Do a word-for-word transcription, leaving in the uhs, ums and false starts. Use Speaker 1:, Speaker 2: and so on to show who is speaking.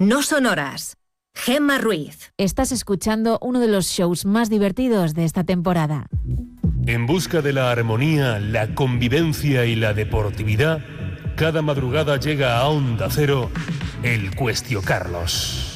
Speaker 1: No son horas. Gemma Ruiz.
Speaker 2: Estás escuchando uno de los shows más divertidos de esta temporada.
Speaker 3: En busca de la armonía, la convivencia y la deportividad, cada madrugada llega a Onda Cero el Cuestio Carlos.